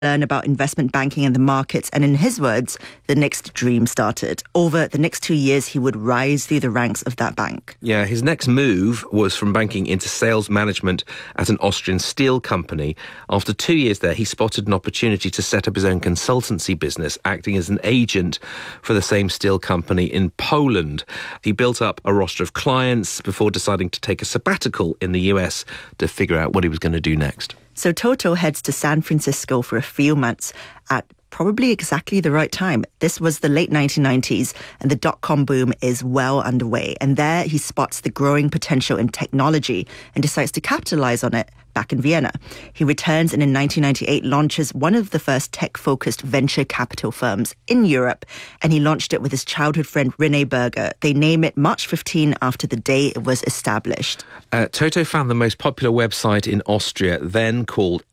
learn about investment banking and the markets, and in his words, the next dream started. Over the next 2 years, he would rise through the ranks of that bank. Yeah, his next move was from banking into sales management at an Austrian steel company. After 2 years there, he spotted an opportunity to set up his own consultancy business, acting as an agent for the same steel company in Poland. He built up a roster of clients before deciding to take a sabbatical in the US to figure out what he was going to do next. So Toto heads to San Francisco for a few months at probably exactly the right time. This was the late 1990s and the dot-com boom is well underway. And there he spots the growing potential in technology and decides to capitalize on it back in Vienna. He returns and in 1998 launches one of the first tech-focused venture capital firms in Europe, and he launched it with his childhood friend René Berger. They name it March 15 after the day it was established. Toto found the most popular website in Austria, then called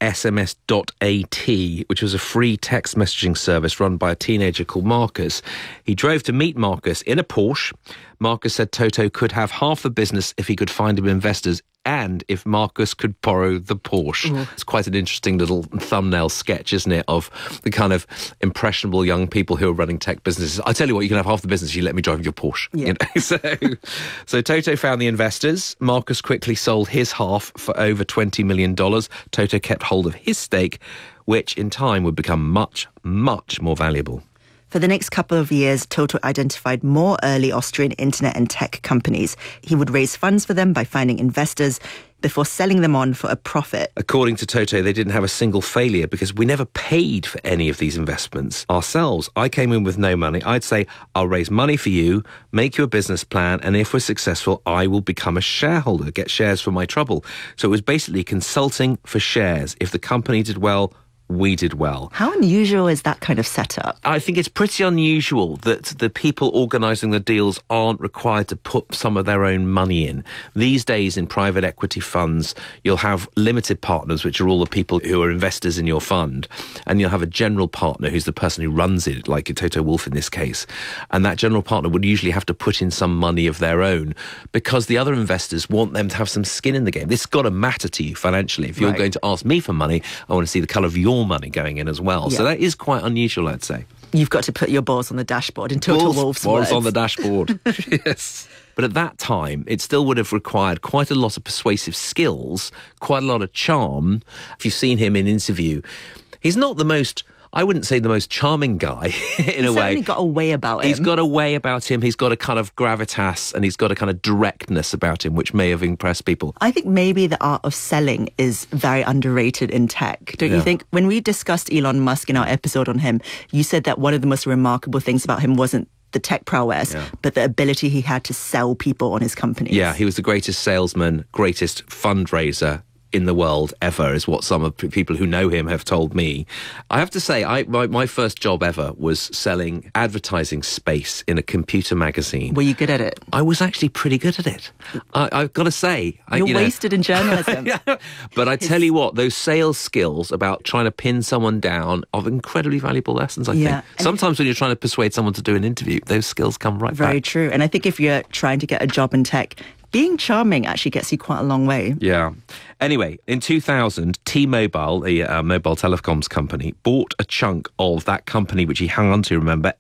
SMS.at, which was a free text messaging service run by a teenager called Marcus. He drove to meet Marcus in a Porsche. Marcus said Toto could have half the business if he could find him investors and if Marcus could borrow the Porsche. Mm. It's quite an interesting little thumbnail sketch, isn't it, of the kind of impressionable young people who are running tech businesses. I tell you what, you can have half the business, you let me drive your Porsche. Yeah. You know? So Toto found the investors. Marcus quickly sold his half for over $20 million. Toto kept hold of his stake, which in time would become much, much more valuable. For the next couple of years, Toto identified more early Austrian internet and tech companies. He would raise funds for them by finding investors before selling them on for a profit. According to Toto, they didn't have a single failure because we never paid for any of these investments ourselves. I came in with no money. I'd say, I'll raise money for you, make you a business plan, and if we're successful, I will become a shareholder, get shares for my trouble. So it was basically consulting for shares. If the company did well, we did well. How unusual is that kind of setup? I think it's pretty unusual that the people organising the deals aren't required to put some of their own money in. These days in private equity funds, you'll have limited partners, which are all the people who are investors in your fund, and you'll have a general partner who's the person who runs it, like Toto Wolff in this case. And that general partner would usually have to put in some money of their own because the other investors want them to have some skin in the game. This has got to matter to you financially. If you're going to ask me for money, I want to see the colour of your money going in as well. Yeah. So that is quite unusual, I'd say. You've got to put your balls on the dashboard in Toto Wolff's words. Balls on the dashboard. Yes. But at that time, it still would have required quite a lot of persuasive skills, quite a lot of charm. If you've seen him in interview, he's not the most, I wouldn't say the most charming guy in a way. He's certainly got a way about him. He's got a way about him. He's got a kind of gravitas and he's got a kind of directness about him, which may have impressed people. I think maybe the art of selling is very underrated in tech. Don't you think? When we discussed Elon Musk in our episode on him, you said that one of the most remarkable things about him wasn't the tech prowess, but the ability he had to sell people on his companies. Yeah, he was the greatest salesman, greatest fundraiser in the world ever, is what some of the people who know him have told me. I have to say, my first job ever was selling advertising space in a computer magazine. Were you good at it? I was actually pretty good at it. I've got to say. You're wasted in journalism. But I tell you what, those sales skills about trying to pin someone down are incredibly valuable lessons, I think. Sometimes when you're trying to persuade someone to do an interview, those skills come right back. Very true. And I think if you're trying to get a job in tech, being charming actually gets you quite a long way. Yeah. Anyway, in 2000, T-Mobile, the mobile telecoms company, bought a chunk of that company which he hung on to, remember,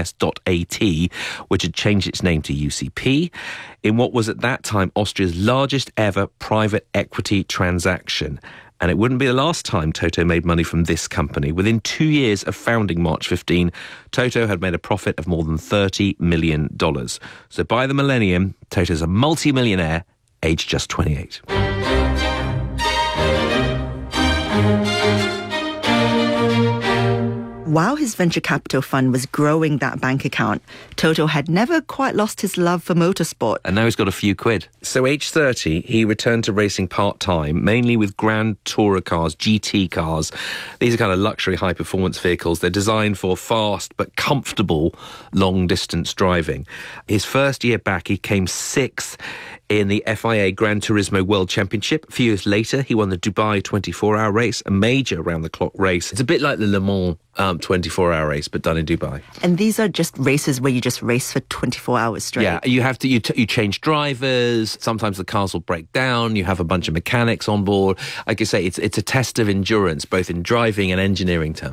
SMS.at, which had changed its name to UCP, in what was at that time Austria's largest ever private equity transaction. And it wouldn't be the last time Toto made money from this company. Within 2 years of founding March 15, Toto had made a profit of more than $30 million. So by the millennium, Toto's a multi-millionaire, aged just 28. While his venture capital fund was growing that bank account, Toto had never quite lost his love for motorsport. And now he's got a few quid. So age 30, he returned to racing part-time, mainly with Grand Tourer cars, GT cars. These are kind of luxury high-performance vehicles. They're designed for fast but comfortable long-distance driving. His first year back, he came sixth in the FIA Gran Turismo World Championship. A few years later, he won the Dubai 24-hour race, a major round-the-clock race. It's a bit like the Le Mans 24-hour race, but done in Dubai. And these are just races where you just race for 24 hours straight. Yeah, you have to. You change drivers. Sometimes the cars will break down. You have a bunch of mechanics on board. Like I say, it's a test of endurance, both in driving and engineering terms.